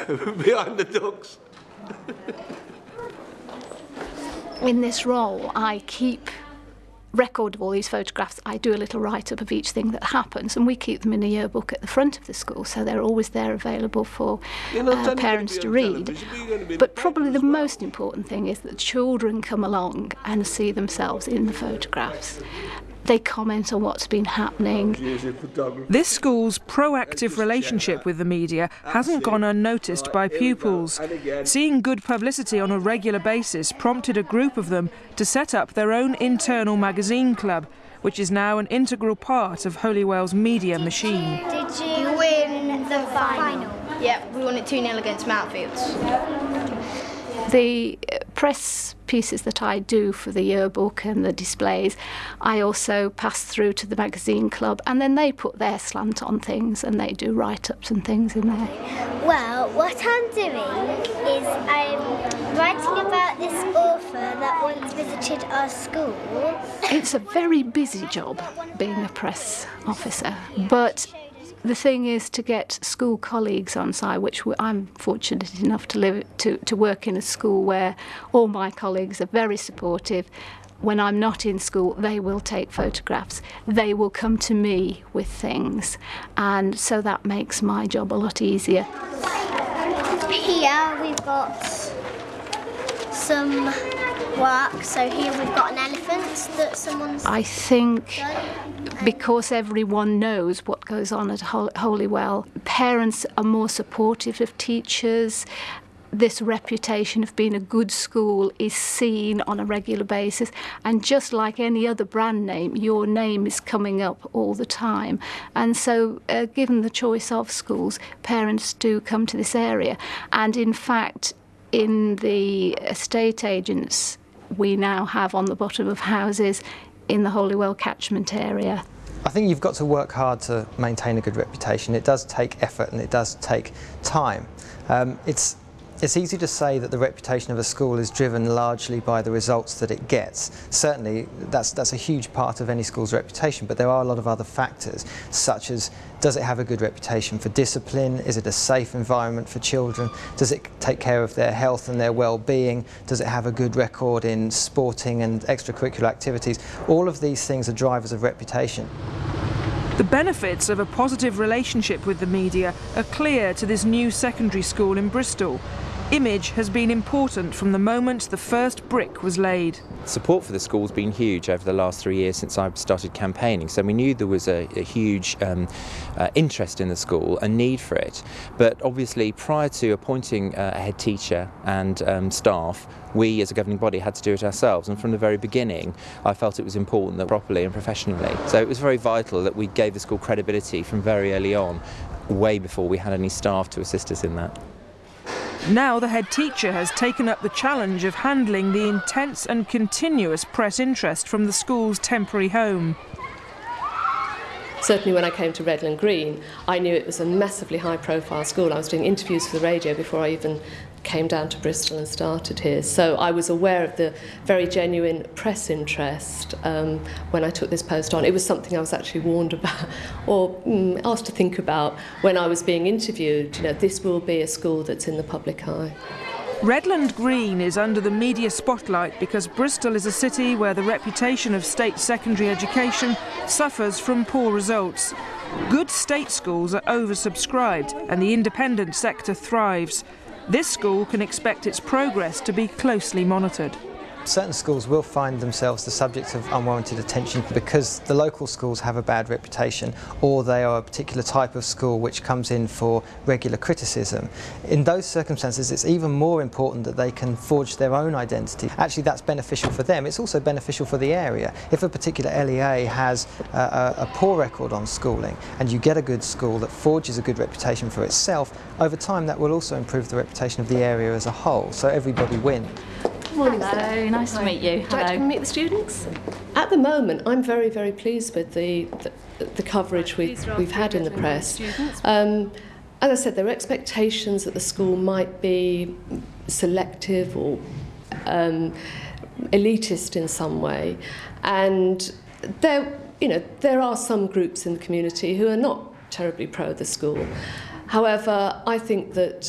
behind the ducks. In this role, I keep record of all these photographs. I do a little write-up of each thing that happens, and we keep them in a yearbook at the front of the school, so they're always there available for parents to read. But probably the most important thing is that children come along and see themselves in the photographs. They comment on what's been happening. This school's proactive relationship with the media hasn't gone unnoticed by pupils. Seeing good publicity on a regular basis prompted a group of them to set up their own internal magazine club, which is now an integral part of Holywell's media machine. Did you win the final? Yeah, we won it 2-0 against Mountfields. The press pieces that I do for the yearbook and the displays, I also pass through to the magazine club, and then they put their slant on things and they do write-ups and things in there. Well, what I'm doing is I'm writing about this author that once visited our school. It's a very busy job being a press officer, but the thing is to get school colleagues on side, which I'm fortunate enough to work in a school where all my colleagues are very supportive. When I'm not in school, they will take photographs. They will come to me with things, and so that makes my job a lot easier. Here we've got some work. So here we've got an elephant that someone's I think done. because everyone knows what goes on at Holywell, parents are more supportive of teachers. This reputation of being a good school is seen on a regular basis, and just like any other brand name, your name is coming up all the time. And so given the choice of schools, parents do come to this area. And in fact, in the estate agents we now have on the bottom of houses in the Holywell catchment area. I think you've got to work hard to maintain a good reputation. It does take effort and it does take time. It's easy to say that the reputation of a school is driven largely by the results that it gets. Certainly that's a huge part of any school's reputation, but there are a lot of other factors, such as does it have a good reputation for discipline? Is it a safe environment for children? Does it take care of their health and their well-being? Does it have a good record in sporting and extracurricular activities? All of these things are drivers of reputation. The benefits of a positive relationship with the media are clear to this new secondary school in Bristol. Image has been important from the moment the first brick was laid. Support for the school has been huge over the last 3 years since I started campaigning, so we knew there was a huge interest in the school, a need for it. But obviously prior to appointing a head teacher and staff, we as a governing body had to do it ourselves, and from the very beginning I felt it was important that properly and professionally. So it was very vital that we gave the school credibility from very early on, way before we had any staff to assist us in that. Now the head teacher has taken up the challenge of handling the intense and continuous press interest from the school's temporary home. Certainly when I came to Redland Green, I knew it was a massively high-profile school. I was doing interviews for the radio before I even came down to Bristol and started here. So I was aware of the very genuine press interest when I took this post on. It was something I was actually warned about, or asked to think about when I was being interviewed. You know, this will be a school that's in the public eye. Redland Green is under the media spotlight because Bristol is a city where the reputation of state secondary education suffers from poor results. Good state schools are oversubscribed and the independent sector thrives. This school can expect its progress to be closely monitored. Certain schools will find themselves the subject of unwarranted attention because the local schools have a bad reputation, or they are a particular type of school which comes in for regular criticism. In those circumstances, it's even more important that they can forge their own identity. Actually, that's beneficial for them. It's also beneficial for the area. If a particular LEA has a poor record on schooling and you get a good school that forges a good reputation for itself, over time that will also improve the reputation of the area as a whole, so everybody wins. Morning. Hello, nice to meet you. Would you like to meet the students? At the moment, I'm very, very pleased with the coverage we've had in the press. As I said, there are expectations that the school might be selective or elitist in some way, and there are some groups in the community who are not terribly pro the school. However, I think that